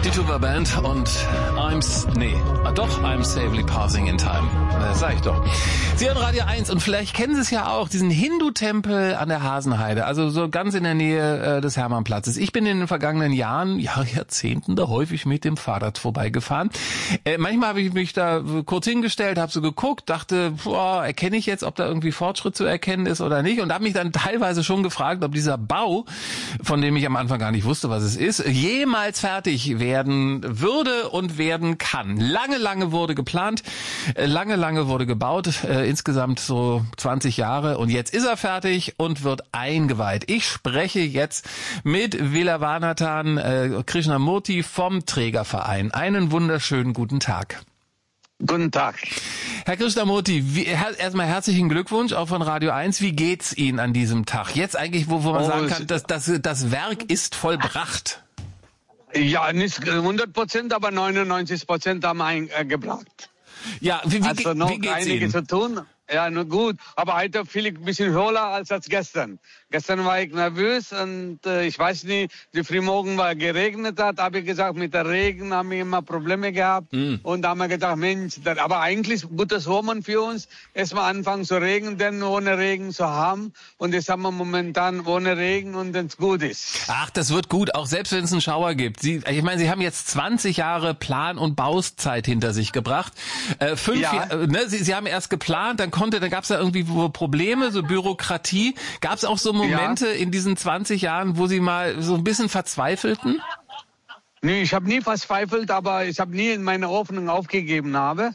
Die Tuba-Band und I'm Safely Passing in Time. Das sag ich doch. Sie hören Radio 1 und vielleicht kennen Sie es ja auch, diesen Hindu-Tempel an der Hasenheide, also so ganz in der Nähe des Hermannplatzes. Ich bin in den vergangenen Jahrzehnten da häufig mit dem Fahrrad vorbeigefahren. Manchmal habe ich mich da kurz hingestellt, habe so geguckt, dachte, erkenne ich jetzt, ob da irgendwie Fortschritt zu erkennen ist oder nicht, und habe mich dann teilweise schon gefragt, ob dieser Bau, von dem ich am Anfang gar nicht wusste, was es ist, jemals fertig werden würde und werden kann. Lange wurde geplant, lange wurde gebaut, insgesamt so 20 Jahre, und jetzt ist er fertig und wird eingeweiht. Ich spreche jetzt mit Vilavanathan Krishnamurti vom Trägerverein. Einen wunderschönen guten Tag. Guten Tag. Herr Krishnamurti, erstmal herzlichen Glückwunsch auch von Radio 1. Wie geht's Ihnen an diesem Tag? Jetzt eigentlich, wo man sagen kann, dass das Werk ist vollbracht. Ja, nicht 100%, aber 99% haben wir gebracht. Ja, wie geht's einige Ihnen? zu tun. Ja, nur gut. Aber heute fühle ich ein bisschen höher als gestern. Gestern war ich nervös und ich weiß nicht, die Frühmorgen war geregnet hat, habe ich gesagt, mit der Regen haben wir immer Probleme gehabt. Und da haben wir gedacht, Mensch, aber eigentlich gutes Omen für uns. Erstmal anfangen zu regnen, denn ohne Regen zu haben. Und jetzt haben wir momentan ohne Regen und wenn es gut ist. Ach, das wird gut, auch selbst wenn es einen Schauer gibt. Ich meine, Sie haben jetzt 20 Jahre Plan- und Bauzeit hinter sich gebracht. 5 Jahre, ne? Sie haben erst geplant, dann gab es da irgendwie Probleme, so Bürokratie. Gab es auch so Momente in diesen 20 Jahren, wo Sie mal so ein bisschen verzweifelten? Nee, ich habe nie verzweifelt, aber ich habe nie in meine Hoffnung aufgegeben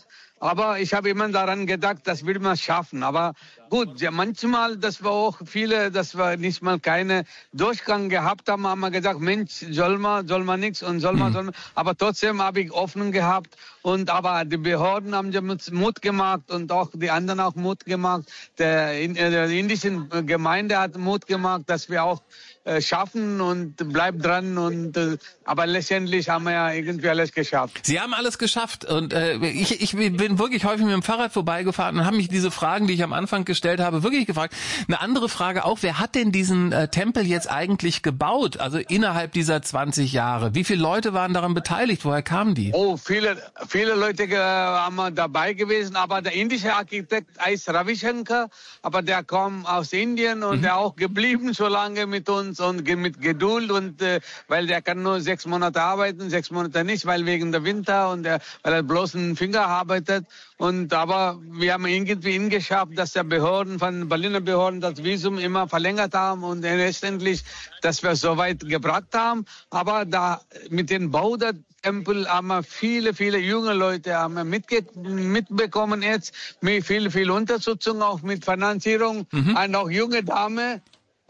Aber ich habe immer daran gedacht, das will man schaffen. Aber gut, ja, manchmal, dass wir auch dass wir nicht mal keine Durchgang gehabt haben, haben wir gesagt, Mensch, soll man nichts und soll man. Aber trotzdem habe ich Hoffnung gehabt. Aber die Behörden haben ja Mut gemacht und auch die anderen auch Mut gemacht. Der indischen Gemeinde hat Mut gemacht, dass wir auch schaffen und bleibt dran aber letztendlich haben wir ja irgendwie alles geschafft. Sie haben alles geschafft und ich bin wirklich häufig mit dem Fahrrad vorbeigefahren und habe mich diese Fragen, die ich am Anfang gestellt habe, wirklich gefragt. Eine andere Frage auch, wer hat denn diesen Tempel jetzt eigentlich gebaut, also innerhalb dieser 20 Jahre? Wie viele Leute waren daran beteiligt? Woher kamen die? Oh, viele Leute haben dabei gewesen, aber der indische Architekt heißt Ravi Shankar, aber der kommt aus Indien und der auch geblieben so lange mit uns und mit Geduld weil der kann nur 6 Monate arbeiten, 6 Monate nicht, weil wegen der Winter weil er bloß einen Finger arbeitet. Aber wir haben irgendwie geschafft, dass der Berliner Behörden das Visum immer verlängert haben und letztendlich, dass wir so weit gebracht haben. Aber mit dem Bau der Tempel haben wir viele junge Leute haben wir mitbekommen jetzt, mit viel Unterstützung auch mit Finanzierung und auch junge Dame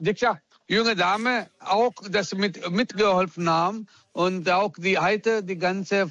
auch, das mitgeholfen haben und auch die ganze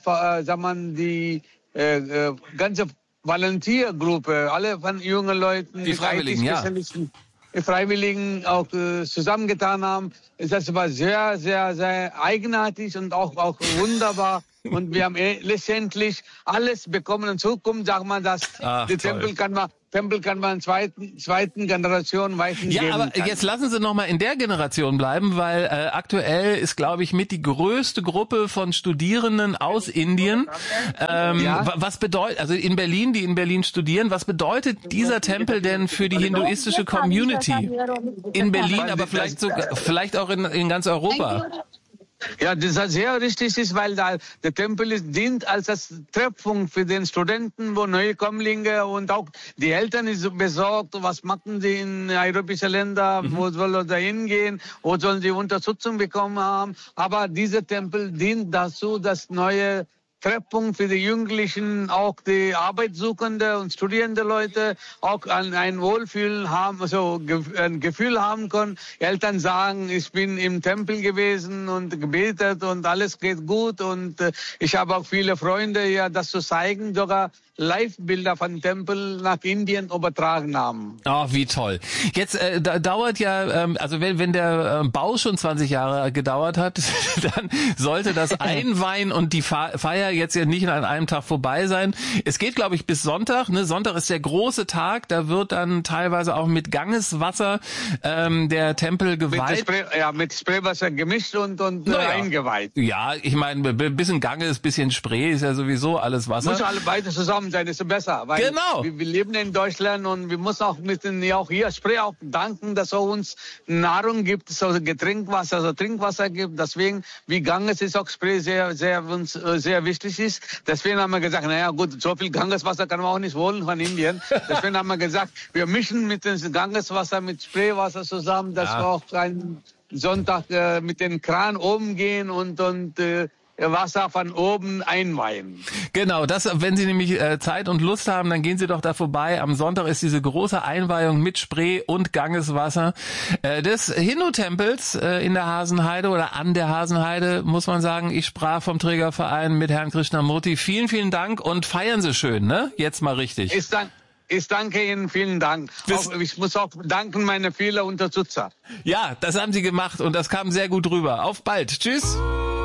Volontiergruppe, alle von jungen Leuten, die Freiwilligen, die Freiwilligen auch zusammengetan haben. Das war sehr, sehr, sehr eigenartig und auch wunderbar. Und wir haben letztendlich alles bekommen. In Zukunft sagt man, dass die Tempel kann man in zweiten Generation weitergeben. Ja, aber jetzt lassen Sie noch mal in der Generation bleiben, weil aktuell ist, glaube ich, mit die größte Gruppe von Studierenden aus Indien. Was bedeutet, also in Berlin, die in Berlin studieren, was bedeutet dieser Tempel denn für die hinduistische Community in Berlin, aber vielleicht auch in ganz Europa? Ja, das ist sehr richtig ist, weil der Tempel dient als das Treffpunkt für den Studenten, wo Neukommlinge und auch die Eltern sind besorgt, was machen sie in europäischen Ländern, wo sollen sie hingehen, wo sollen sie Unterstützung bekommen haben. Aber dieser Tempel dient dazu, dass neue Treffpunkt für die Jugendlichen, auch die Arbeitssuchende und studierende Leute auch ein Wohlfühl haben, also ein Gefühl haben können. Eltern sagen, ich bin im Tempel gewesen und gebetet und alles geht gut und ich habe auch viele Freunde hier, das zu zeigen, sogar Live-Bilder von Tempel nach Indien übertragen haben. Oh, wie toll. Jetzt dauert ja, also wenn der Bau schon 20 Jahre gedauert hat, dann sollte das Einweihen und die Feier jetzt ja nicht an einem Tag vorbei sein. Es geht, glaube ich, bis Sonntag. Ne? Sonntag ist der große Tag. Da wird dann teilweise auch mit Gangeswasser der Tempel geweiht. Mit Spreewasser gemischt und eingeweiht. Ja, ich meine, bisschen Ganges, bisschen Spree ist ja sowieso alles Wasser. Muss alle beide zusammen sein, ist besser. Weil genau. Wir leben in Deutschland und wir müssen auch auch hier Spree auch danken, dass er uns Nahrung gibt, so Getrinkwasser, so Trinkwasser gibt. Deswegen, wie Ganges ist auch Spree uns sehr wichtig ist. Deswegen haben wir gesagt, naja gut, so viel Gangeswasser kann man auch nicht holen von Indien. Deswegen haben wir gesagt, wir mischen mit dem Gangeswasser, mit Spreewasser zusammen, dass wir auch einen Sonntag mit dem Kran oben gehen und Wasser von oben einweihen. Genau, das, wenn Sie nämlich Zeit und Lust haben, dann gehen Sie doch da vorbei. Am Sonntag ist diese große Einweihung mit Spree und Gangeswasser des Hindu-Tempels in der Hasenheide oder an der Hasenheide, muss man sagen. Ich sprach vom Trägerverein mit Herrn Krishnamurti. Vielen, vielen Dank und feiern Sie schön, ne? Jetzt mal richtig. Ich danke Ihnen, vielen Dank. Ich muss auch danken meine vielen Unterstützer. Ja, das haben Sie gemacht und das kam sehr gut rüber. Auf bald. Tschüss.